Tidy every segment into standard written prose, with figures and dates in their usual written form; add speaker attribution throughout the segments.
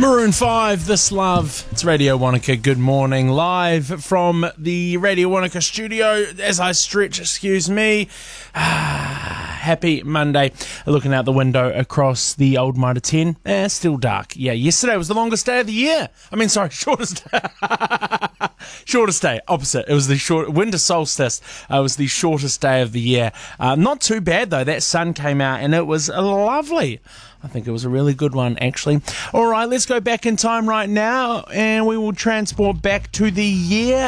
Speaker 1: Maroon 5, This Love. It's Radio Wanaka. Good morning. Live from the Radio Wanaka studio as I stretch, excuse me. Happy Monday. Looking out the window across the old Mitre 10. Still dark. Yeah, yesterday was the longest day of the year. Shortest day. Shortest day. Opposite. It was the winter solstice. It was the shortest day of the year. Not too bad though. That sun came out and it was lovely. I think it was a really good one, actually. All right, let's go back in time right now, and we will transport back to the year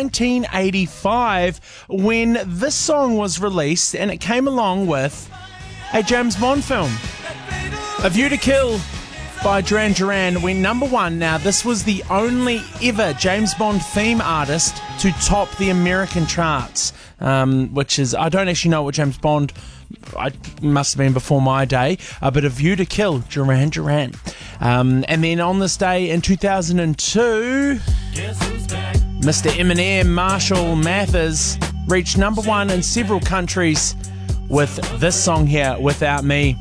Speaker 1: 1985 when this song was released, and it came along with a James Bond film. A View to Kill by Duran Duran went number one. Now, this was the only ever James Bond theme artist to top the American charts, which is, I don't actually know what James Bond... I must have been before my day, but A View to Kill, Duran Duran. And then on this day in 2002, Mr. Eminem, Marshall Mathers reached number one in several countries with this song here, Without Me.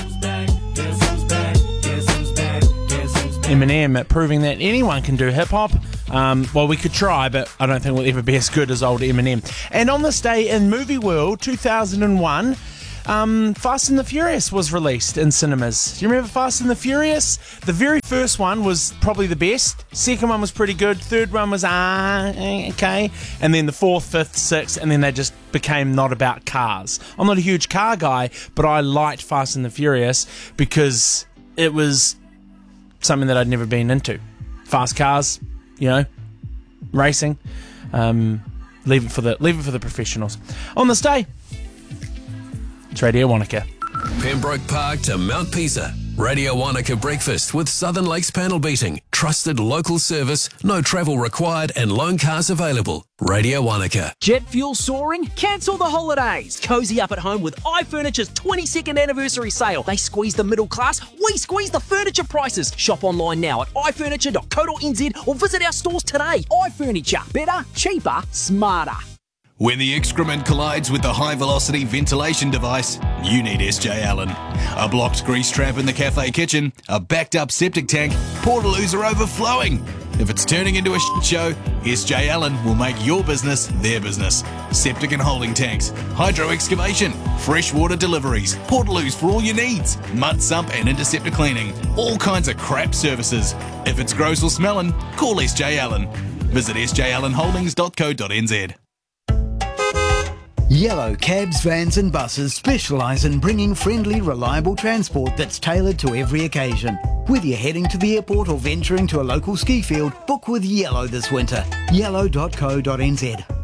Speaker 1: Eminem proving that anyone can do hip-hop. Well, we could try, but I don't think we'll ever be as good as old Eminem. And on this day in movie world, 2001, Fast and the Furious was released in cinemas. Do you remember Fast and the Furious? The very first one was probably the best. Second one was pretty good. Third one was okay. And then the fourth, fifth, sixth, and then they just became not about cars. I'm not a huge car guy, but I liked Fast and the Furious because it was something that I'd never been into. Fast cars, you know, racing. Leave it for the professionals. On this day, it's Radio Wanaka.
Speaker 2: Pembroke Park to Mount Pisa. Radio Wanaka breakfast with Southern Lakes panel beating. Trusted local service, no travel required and loan cars available. Radio Wanaka.
Speaker 3: Jet fuel soaring? Cancel the holidays. Cozy up at home with iFurniture's 22nd anniversary sale. They squeeze the middle class, we squeeze the furniture prices. Shop online now at ifurniture.co.nz or visit our stores today. iFurniture. Better, cheaper, smarter.
Speaker 4: When the excrement collides with the high-velocity ventilation device, you need SJ Allen. A blocked grease trap in the cafe kitchen, a backed-up septic tank, portaloos are overflowing. If it's turning into a shit show, SJ Allen will make your business their business. Septic and holding tanks, hydro excavation, freshwater deliveries, portaloos for all your needs, mud sump and interceptor cleaning, all kinds of crap services. If it's gross or smelling, call SJ Allen. Visit sjallenholdings.co.nz.
Speaker 5: Yellow Cabs, Vans and Buses specialise in bringing friendly, reliable transport that's tailored to every occasion. Whether you're heading to the airport or venturing to a local ski field, book with Yellow this winter. Yellow.co.nz.